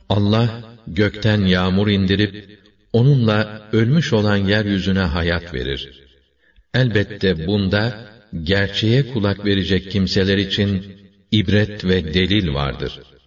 Allah gökten yağmur indirip onunla ölmüş olan yeryüzüne hayat verir. Elbette bunda gerçeğe kulak verecek kimseler için ibret ve delil vardır.